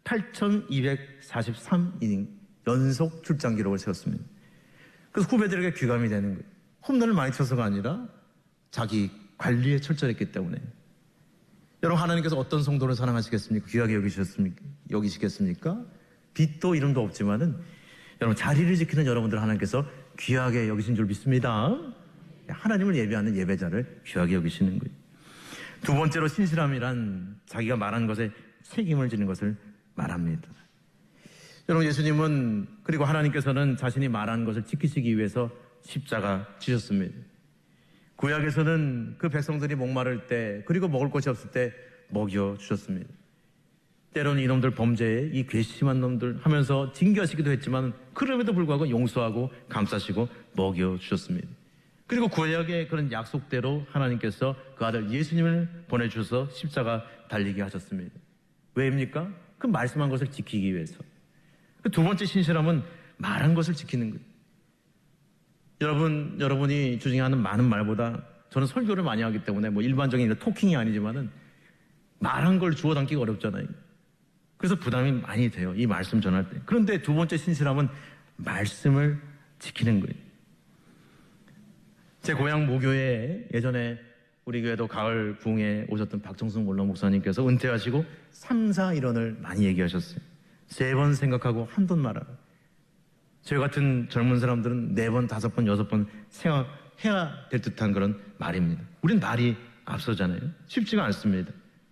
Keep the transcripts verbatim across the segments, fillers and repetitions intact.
팔천이백사십삼 이닝 연속 출장 기록을 세웠습니다. 그래서 후배들에게 귀감이 되는 거예요. 홈런을 많이 쳐서가 아니라 자기 관리에 철저했기 때문에. 여러분, 하나님께서 어떤 성도를 사랑하시겠습니까? 귀하게 여기셨습니까? 여기시겠습니까? 빛도 이름도 없지만은 여러분, 자리를 지키는 여러분들 하나님께서 귀하게 여기신 줄 믿습니다. 하나님을 예배하는 예배자를 귀하게 여기시는 거예요. 두 번째로 신실함이란 자기가 말한 것에 책임을 지는 것을 말합니다. 여러분, 예수님은 그리고 하나님께서는 자신이 말한 것을 지키시기 위해서 십자가 지셨습니다. 구약에서는 그 백성들이 목마를 때 그리고 먹을 것이 없을 때 먹여주셨습니다. 때로는 이놈들 범죄에 이 괘씸한 놈들 하면서 징계하시기도 했지만 그럼에도 불구하고 용서하고 감싸시고 먹여주셨습니다. 그리고 구약의 그런 약속대로 하나님께서 그 아들 예수님을 보내주셔서 십자가 달리게 하셨습니다. 왜입니까? 그 말씀한 것을 지키기 위해서. 그 두 번째 신실함은 말한 것을 지키는 거예요. 여러분, 여러분이 주중에 하는 많은 말보다 저는 설교를 많이 하기 때문에 뭐 일반적인 토킹이 아니지만은 말한 걸 주워 담기가 어렵잖아요. 그래서 부담이 많이 돼요. 이 말씀 전할 때. 그런데 두 번째 신실함은 말씀을 지키는 거예요. 제 고향 모교에 예전에 우리 교회도 가을 부흥에 오셨던 박정순 원로 목사님께서 은퇴하시고 삼, 사 일언을 많이 얘기하셨어요. 세 번 생각하고 한 번 말하라. 저희 같은 젊은 사람들은 네 번, 다섯 번, 여섯 번 생각해야 될 듯한 그런 말입니다. 우린 말이 앞서잖아요. 쉽지가 않습니다.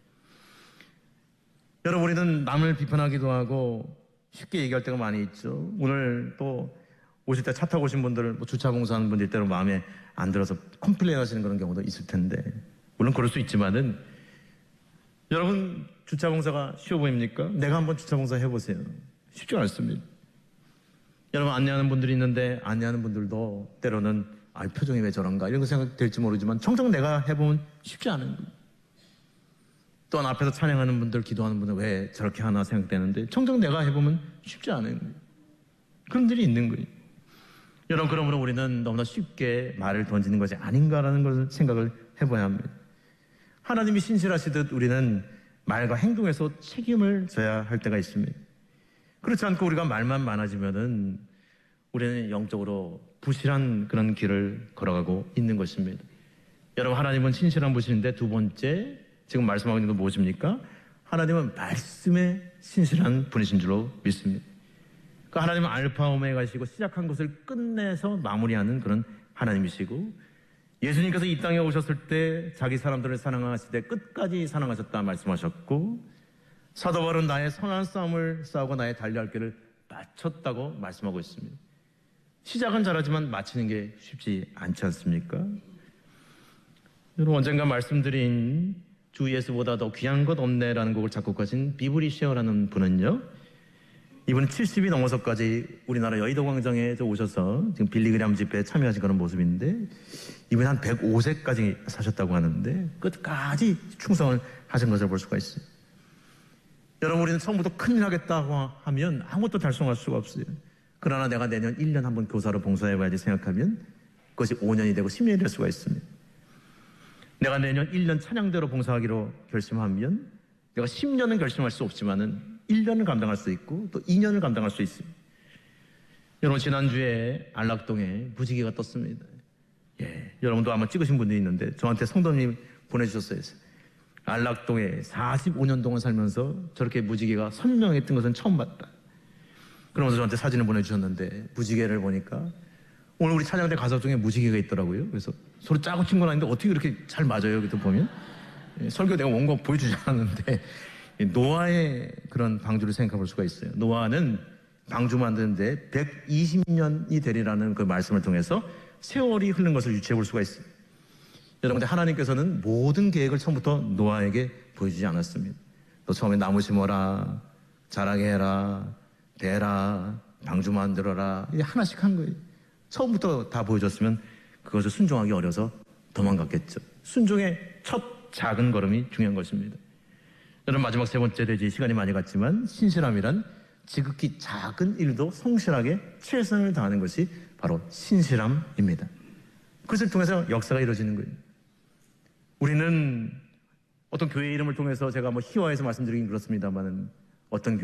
여러분, 우리는 남을 비판하기도 하고 쉽게 얘기할 때가 많이 있죠. 오늘 또 오실 때 차 타고 오신 분들, 뭐 주차 공사하는 분들 때로 마음에 안 들어서 컴플레인 하시는 그런 경우도 있을 텐데, 물론 그럴 수 있지만은, 여러분, 주차 공사가 쉬워 보입니까? 내가 한번 주차 공사 해보세요. 쉽지 않습니다. 여러분, 안내하는 분들이 있는데, 안내하는 분들도 때로는, 아, 표정이 왜 저런가, 이런 거 생각될지 모르지만, 정작 내가 해보면 쉽지 않은 거예요. 또한 앞에서 찬양하는 분들, 기도하는 분들, 왜 저렇게 하나 생각되는데, 정작 내가 해보면 쉽지 않은 거예요. 그런 일이 있는 거예요. 여러분, 그러므로 우리는 너무나 쉽게 말을 던지는 것이 아닌가라는 것을 생각을 해봐야 합니다. 하나님이 신실하시듯 우리는 말과 행동에서 책임을 져야 할 때가 있습니다. 그렇지 않고 우리가 말만 많아지면은 우리는 영적으로 부실한 그런 길을 걸어가고 있는 것입니다. 여러분, 하나님은 신실한 분이신데 두 번째, 지금 말씀하고 있는 건 무엇입니까? 하나님은 말씀에 신실한 분이신 줄로 믿습니다. 그러니까 하나님은 알파 오메가시고 시작한 것을 끝내서 마무리하는 그런 하나님이시고, 예수님께서 이 땅에 오셨을 때 자기 사람들을 사랑하시되 끝까지 사랑하셨다 말씀하셨고, 사도 바울은 나의 선한 싸움을 싸우고 나의 달려할 길을 마쳤다고 말씀하고 있습니다. 시작은 잘하지만 마치는 게 쉽지 않지 않습니까? 여러분, 언젠가 말씀드린 주 예수보다 더 귀한 것 없네라는 곡을 작곡하신 비브리 쉐어라는 분은요, 이분은 칠십이 넘어서까지 우리나라 여의도 광장에 오셔서 지금 빌리그램 집회에 참여하신 그런 모습인데, 이분이 한 백오 세까지 사셨다고 하는데 끝까지 충성을 하신 것을 볼 수가 있어요. 여러분, 우리는 처음부터 큰일 하겠다고 하면 아무것도 달성할 수가 없어요. 그러나 내가 내년 일 년 한번 교사로 봉사해봐야지 생각하면 그것이 오 년이 되고 십 년이 될 수가 있습니다. 내가 내년 일 년 찬양대로 봉사하기로 결심하면 내가 십 년은 결심할 수 없지만은 일 년을 감당할 수 있고 또 이 년을 감당할 수 있습니다. 여러분, 지난주에 안락동에 무지개가 떴습니다. 예, 여러분도 아마 찍으신 분들이 있는데 저한테 성도님 보내주셨어요. 안락동에 사십오 년 동안 살면서 저렇게 무지개가 선명히 뜬 것은 처음 봤다. 그러면서 저한테 사진을 보내주셨는데 무지개를 보니까 오늘 우리 찬양대 가사 중에 무지개가 있더라고요. 그래서 서로 짜고 친 건 아닌데 어떻게 그렇게 잘 맞아요? 여기도 보면. 예, 설교 내가 원고 보여주지 않았는데 노아의 그런 방주를 생각해 볼 수가 있어요. 노아는 방주 만드는데 백이십 년이 되리라는 그 말씀을 통해서 세월이 흐른 것을 유추해 볼 수가 있어요. 여러분들, 하나님께서는 모든 계획을 처음부터 노아에게 보여주지 않았습니다. 또 처음에 나무 심어라, 자라게 해라, 대라, 방주 만들어라, 이게 하나씩 한 거예요. 처음부터 다 보여줬으면 그것을 순종하기 어려서 도망갔겠죠. 순종의 첫 작은 걸음이 중요한 것입니다. 여러분, 마지막 세 번째 되지 시간이 많이 갔지만 신실함이란 지극히 작은 일도 성실하게 최선을 다하는 것이 바로 신실함입니다. 그것을 통해서 역사가 이루어지는 거예요. 우리는 어떤 교회 이름을 통해서 제가 뭐 희화해서 말씀드리긴 그렇습니다만 어떤